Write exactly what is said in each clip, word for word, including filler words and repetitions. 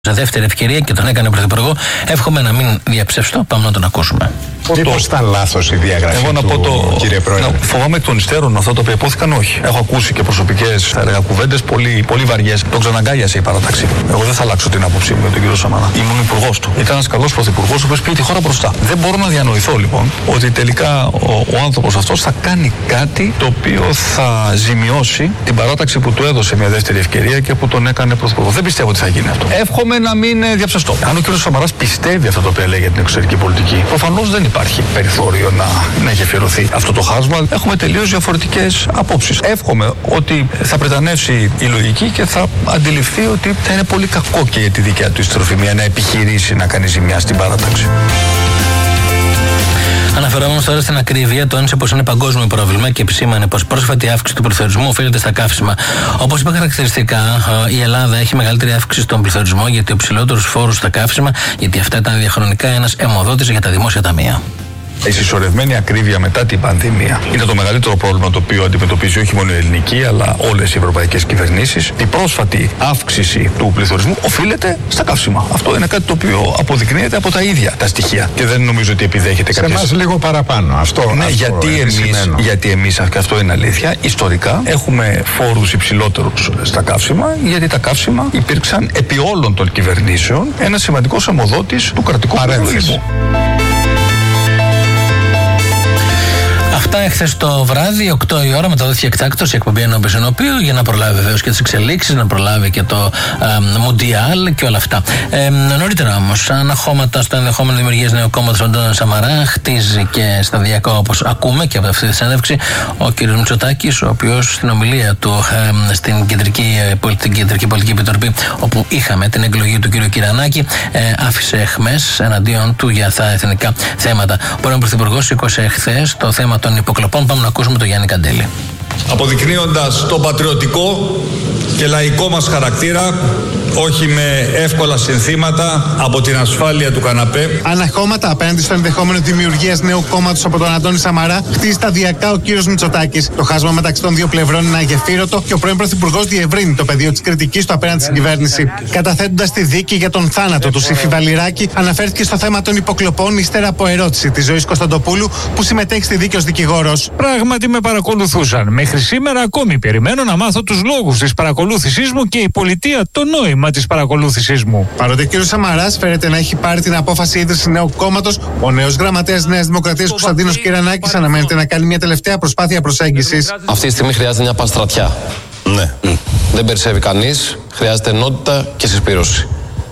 σε δεύτερη ευκαιρία και τον έκανε πρωθυπουργό. Εύχομαι να μην διαψευστώ. Πάμε να τον ακούσουμε. Μήπως ήταν λάθος η διαγραφή Εγώ να του, πω το, κύριε Πρόεδρε? Να, φοβάμαι εκ των υστέρων αυτά τα οποία υπόθηκαν, όχι. Έχω ακούσει και προσωπικές κουβέντες πολύ, πολύ βαριές. Τον ξαναγκάλιασε η παράταξη. Εγώ δεν θα αλλάξω την άποψή μου για τον κύριο Σαμαρά. Ήμουν υπουργός του. Ήταν ένας καλός πρωθυπουργός, ο οποίος πήγε τη χώρα μπροστά. Δεν μπορώ να διανοηθώ λοιπόν ότι τελικά ο, ο άνθρωπος αυτός θα κάνει κάτι το οποίο θα ζημιώσει την παράταξη που του έδωσε μια δεύτερη ευκαιρία και που τον έκανε πρωθυπουργό. Δεν πιστεύω ότι θα γίνει αυτό. Εύχομαι να μην διαψευστώ. Αν ο κύριος Σαμαράς πιστεύει αυτό το οποίο λέει για την εξωτερική πολιτική, προφανώς δεν υπάρχει περιθώριο να, να γεφυρωθεί αυτό το χάσμα. Έχουμε τελείως διαφορετικές απόψεις. Εύχομαι ότι θα πρετανεύσει η λογική και θα αντιληφθεί ότι θα είναι πολύ κακό και για τη δικιά του ιστροφημία να επιχειρήσει να κάνει ζημιά στην παράταξη. Αναφερόμενος τώρα στην ακρίβεια, τόνισε πως είναι παγκόσμιο πρόβλημα και επισήμανε πως πρόσφατη αύξηση του πληθωρισμού οφείλεται στα καύσιμα. Όπως είπε χαρακτηριστικά, η Ελλάδα έχει μεγαλύτερη αύξηση στον πληθωρισμό γιατί ο ψηλότερος φόρος στα καύσιμα, γιατί αυτά ήταν διαχρονικά ένας αιμοδότης για τα δημόσια ταμεία. Η συσσωρευμένη ακρίβεια μετά την πανδημία είναι το μεγαλύτερο πρόβλημα το οποίο αντιμετωπίζει όχι μόνο η ελληνική αλλά όλες οι ευρωπαϊκές κυβερνήσεις. Η πρόσφατη αύξηση του πληθωρισμού οφείλεται στα καύσιμα. Αυτό είναι κάτι το οποίο αποδεικνύεται από τα ίδια τα στοιχεία και δεν νομίζω ότι επιδέχεται σε κάποιες... εμάς λίγο παραπάνω. Αυτό, ναι, αυτό γιατί εμείς, γιατί εμείς, και αυτό είναι αλήθεια, ιστορικά έχουμε φόρους υψηλότερους στα καύσιμα, γιατί τα καύσιμα υπήρξαν επί όλων των κυβερνήσεων ένα σημαντικός αιμοδότης του κρατικού παρέμβασης. Αυτά εχθές το βράδυ, οκτώ η ώρα, μεταδόθηκε εκτάκτως η εκπομπή ενώπιση ενώπιου για να προλάβει βεβαίως και τις εξελίξεις, να προλάβει και το Μουντιάλ και όλα αυτά. Ε, νωρίτερα όμως, αναχώματα στο ενδεχόμενο δημιουργίας νέου κόμματος Αντώνη Σαμαρά, χτίζει και σταδιακά όπως ακούμε και από αυτή τη συνέντευξη ο κ. Μητσοτάκης, ο οποίος στην ομιλία του ε, στην κεντρική, την Κεντρική Πολιτική Επιτροπή, όπου είχαμε την εκλογή του κ. Κυρανάκη, ε, άφησε εχμές εναντίον του για τα εθνικά θέματα. Ο πρώην Πρωθυπουργός σήκωσε εχθές το θέμα των υποκλοπών. Πάμε να ακούσουμε τον Γιάννη Καντέλη. Αποδεικνύοντας τον πατριωτικό και λαϊκό μας χαρακτήρα, όχι με εύκολα συνθήματα από την ασφάλεια του καναπέ. Αναχώματα απέναντι στο ενδεχόμενο δημιουργίας νέου κόμματος από τον Αντώνη Σαμαρά, χτίζει σταδιακά ο κύριος Μητσοτάκης. Το χάσμα μεταξύ των δύο πλευρών είναι αγεφύρωτο και ο πρώην Πρωθυπουργός διευρύνει το πεδίο της κριτικής του απέναντι στην κυβέρνηση. Καταθέτοντας τη δίκη για τον θάνατο του Σύφη Βαλιράκη, αναφέρθηκε στο θέμα των υποκλοπών ύστερα από ερώτηση της Ζωής Κωνσταντοπούλου, που συμμετέχει στη δίκη ως δικηγόρος. Πράγματι με παρακολουθούσαν. Μέχρι σήμερα ακόμη περιμένω να μάθω τους λόγους της παρακολούθησής μου και η πολιτεία το νόημα της παρακολούθησής μου. Παρότι ο κ. Σαμαράς φέρεται να έχει πάρει την απόφαση ίδρυσης νέου κόμματος, ο νέος γραμματέας Νέας Δημοκρατίας Κωνσταντίνος Κυρανάκης αναμένεται να κάνει μια τελευταία προσπάθεια προσέγγισης. Αυτή τη στιγμή χρειάζεται μια παστρατιά. Ναι. Mm. Δεν περισσεύει κανείς, χρειάζεται ενότητα και συσπήρωση.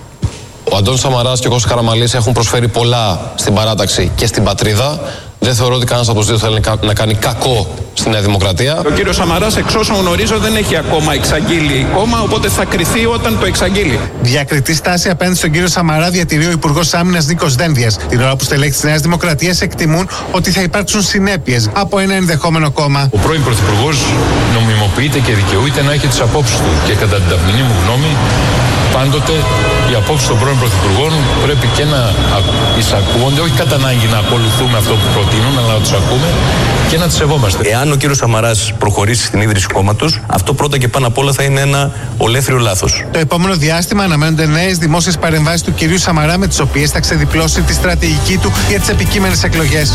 Ο Αντώνης Σαμαράς και ο Κώστας Καραμανλής έχουν προσφέρει πολλά στην παράταξη και στην πατρίδα. Δεν θεωρώ ότι κανένας από τους δύο θέλει να κάνει κακό στη Νέα Δημοκρατία. Ο κύριος Σαμαράς, εξ όσων γνωρίζω, δεν έχει ακόμα εξαγγείλει κόμμα, οπότε θα κριθεί όταν το εξαγγείλει. Διακριτή στάση απέναντι στον κύριο Σαμαρά διατηρεί ο Υπουργός Άμυνας Νίκος Δένδιας. Την ώρα που στελέχοι της Νέας Δημοκρατίας εκτιμούν ότι θα υπάρξουν συνέπειες από ένα ενδεχόμενο κόμμα. Ο πρώην Πρωθυπουργός νομιμοποιείται και δικαιούται να έχει τις απόψεις του. Και κατά την ταπεινή μου γνώμη, πάντοτε οι απόψεις των πρώην Πρωθυπουργών πρέπει και να εισακούονται, όχι κατά ανάγκη να ακολουθούμε αυτό που προτείνουν, αλλά να τους ακούμε και να τις σεβόμαστε. Εάν ο κύριος Σαμαράς προχωρήσει στην ίδρυση κόμματος, αυτό πρώτα και πάνω απ' όλα θα είναι ένα ολέθριο λάθος. Το επόμενο διάστημα αναμένονται νέες δημόσιες παρεμβάσεις του κυρίου Σαμαρά, με τις οποίες θα ξεδιπλώσει τη στρατηγική του για τις επικείμενες εκλογές.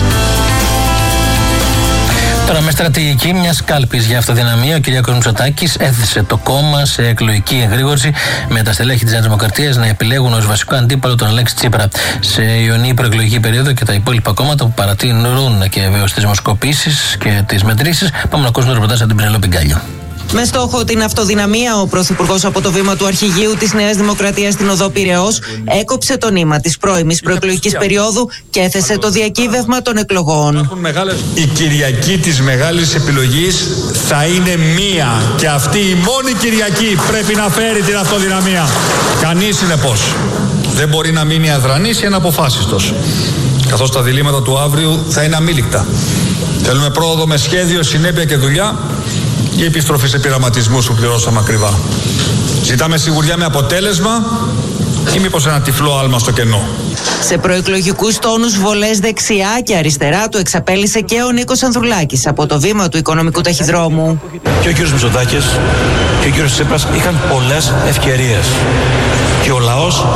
Τώρα, με στρατηγική μια κάλπη για αυτοδυναμία, ο κ. Μητσοτάκης έθεσε το κόμμα σε εκλογική εγρήγορση, με τα στελέχη της Νέας Δημοκρατίας να επιλέγουν ως βασικό αντίπαλο τον Αλέξη Τσίπρα σε ιονή προεκλογική περίοδο και τα υπόλοιπα κόμματα που παρατηρούν και βέβαια τις δημοσκοπήσεις και τις μετρήσεις. Πάμε να ακούσουμε το ρεπορτάζ από την Πενελόπη Γκάλιο. Με στόχο την αυτοδυναμία, ο Πρωθυπουργός από το βήμα του αρχηγείου της Νέας Δημοκρατίας στην Οδό Πειραιώς έκοψε το νήμα της πρώιμης προεκλογικής περίοδου και έθεσε το διακύβευμα των εκλογών. Η Κυριακή της μεγάλης επιλογής θα είναι μία και αυτή η μόνη Κυριακή πρέπει να φέρει την αυτοδυναμία. Κανείς συνεπώς δεν μπορεί να μείνει αδρανής ή αναποφάσιστος, καθώς τα διλήμματα του αύριου θα είναι αμήλικτα. Θέλουμε πρόοδο με σχέδιο, συνέπεια και δουλειά, ή επιστροφή σε πειραματισμούς που πληρώσαμε ακριβά. Ζητάμε σιγουριά με αποτέλεσμα ή μήπως ένα τυφλό άλμα στο κενό. Σε προεκλογικούς τόνους βολές δεξιά και αριστερά του εξαπέλυσε και ο Νίκος Ανδρουλάκης από το βήμα του οικονομικού ταχυδρόμου. Και ο κύριος Μητσοτάκης και ο κύριος Τσίπρας είχαν πολλές ευκαιρίες και ο λαός